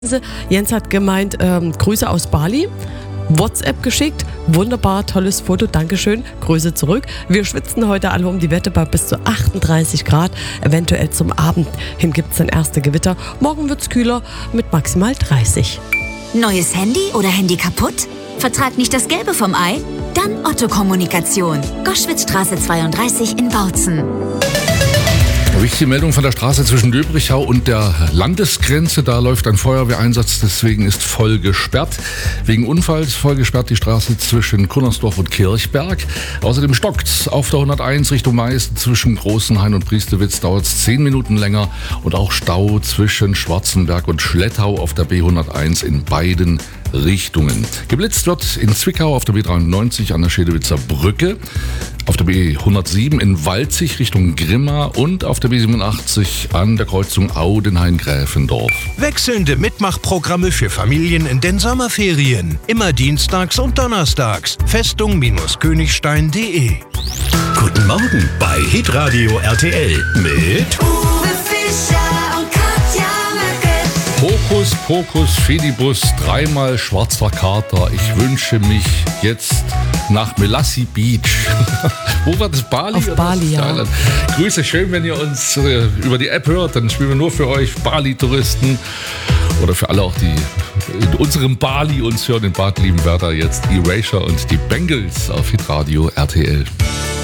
Jens hat gemeint, Grüße aus Bali. WhatsApp geschickt. Wunderbar, tolles Foto, Dankeschön. Grüße zurück. Wir schwitzen heute alle um die Wette bei bis zu 38 Grad. Eventuell zum Abend hin gibt es dann erste Gewitter. Morgen wird es kühler mit maximal 30. Neues Handy oder Handy kaputt? Vertrag nicht das Gelbe vom Ei? Dann Otto Kommunikation. Goschwitzstraße 32 in Bautzen. Wichtige Meldung von der Straße zwischen Döbrichau und der Landesgrenze. Da läuft ein Feuerwehreinsatz, deswegen ist voll gesperrt. Wegen Unfalls voll gesperrt die Straße zwischen Kunnersdorf und Kirchberg. Außerdem stockt's auf der 101 Richtung Meißen zwischen Großenhain und Priestewitz. Dauert es 10 Minuten länger. Und auch Stau zwischen Schwarzenberg und Schlettau auf der B101 in beiden Richtungen. Geblitzt wird in Zwickau auf der B93 an der Schedewitzer Brücke, auf der B107 in Walzig Richtung Grimma und auf der B87 an der Kreuzung Audenhain-Gräfendorf. Wechselnde Mitmachprogramme für Familien in den Sommerferien. Immer dienstags und donnerstags. Festung-königstein.de. Guten Morgen bei Hitradio RTL mit Uwe Fischer und Katja Möcke. Hokus Pokus Fidibus, dreimal schwarzer Kater. Ich wünsche mich jetzt nach Melassi Beach. Wo war das? Bali? Auf Bali, ja. Thailand. Grüße, schön, wenn ihr uns über die App hört. Dann spielen wir nur für euch Bali-Touristen. Oder für alle auch, die in unserem Bali uns hören, in Bad Liebenwerda jetzt Erasure und die Bengals auf Hitradio RTL.